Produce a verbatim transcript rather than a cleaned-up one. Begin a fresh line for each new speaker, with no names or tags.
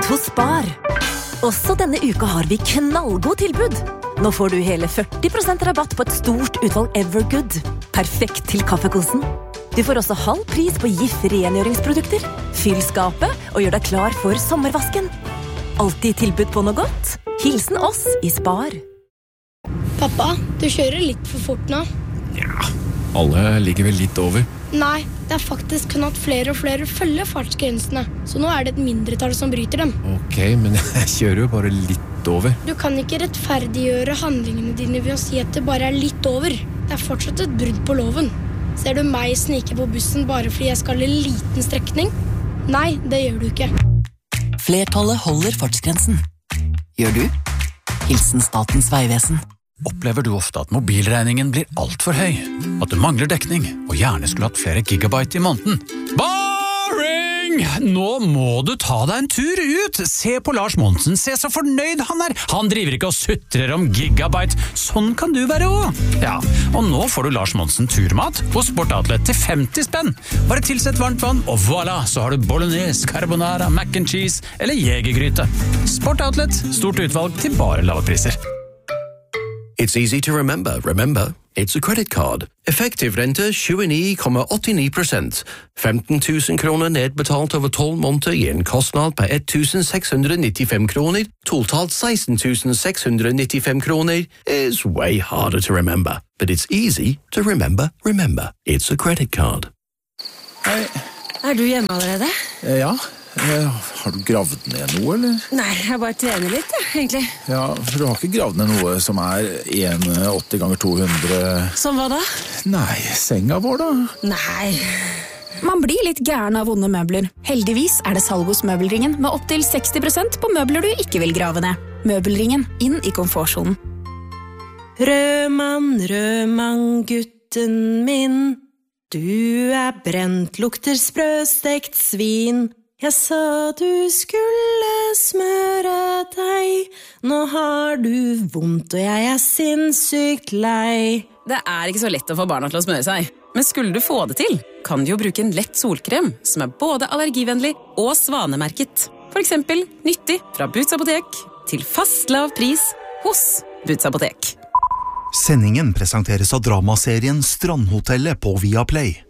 hos Spar. Også denne uka har vi knallgod tilbud. Nå får du hele førti prosent rabatt på et stort utvalg Evergood. Perfekt til kaffekosen. Du får også halv pris på Jif rengjøringsprodukter. Fyll skapet og gjør deg klar for sommervasken. Alltid tilbud på noe godt. Hilsen oss i Spar.
Pappa, du kjører litt for fort nå.
Ja, alle ligger vel litt over.
Nei, det er faktisk kun at flere og flere følger fartsgrensene. Så nå er det et mindretall som bryter dem.
Ok, men jeg kjører jo bare litt over.
Du kan ikke rettferdiggjøre handlingene dine ved å si at det bare er litt over. Det er fortsatt et brudd på loven. Ser du meg snike på bussen bare fordi jeg skal en liten strekning? Nei, det gjør du ikke.
Flertallet holder fartsgrensen. Gjør du? Hilsen Statens Vegvesen.
Opplever du ofte at mobilregningen blir alt for høy? At du mangler dekning, og gjerne skulle hatt flere gigabyte i måneden? Boring! Nå må du ta deg en tur ut! Se på Lars Monsen, se så fornøyd han er! Han driver ikke og sutrer om gigabyte. Sånn kan du være også. Ja, og nå får du Lars Monsen turmat på Sportoutlet til femti spenn. Bare tilsett varmt vann, og voilà, så har du bolognese, carbonara, mac and cheese eller jegergryte. Sportoutlet, stort utvalg til bare lave priser.
It's easy to remember. Remember, it's a credit card. Effektiv rente tjueni komma åttini prosent. femten tusen kroner nedbetalt over tolv måneder i en kostnad på ett tusen seks hundre nittifem kroner. Totalt seksten tusen seks hundre nittifem kroner is way harder to remember. But it's easy to remember. Remember, it's a credit card.
Hei.
Er du hjemme allerede?
Ja. Har du gravd ned noe, eller?
Nei, jeg bare trener litt, ja, egentlig.
Ja, for du har ikke gravd ned noe som er en komma åtti ganger to hundre...
Som hva da?
Nei, senga vår da?
Nei.
Man blir litt gæren av vonde møbler. Heldigvis er det salg hos Møbelringen med opp til seksti prosent på møbler du ikke vil grave ned. Møbelringen, inn i komfortsonen.
Rødmann, rødmann, gutten min. Du er brent, lukter sprøstekt svin. Jeg sa du skulle smøre deg. Nå har du vondt, og jeg er sinnssykt lei.
Det er ikke så lett å få barna til å smøre seg. Men skulle du få det til, kan du jo bruke en lett solkrem som er både allergivennlig og svanemerket. For eksempel nyttig fra Boots Apotek til fast lav pris hos Boots Apotek.
Sendingen presenteres av dramaserien Strandhotellet på Viaplay.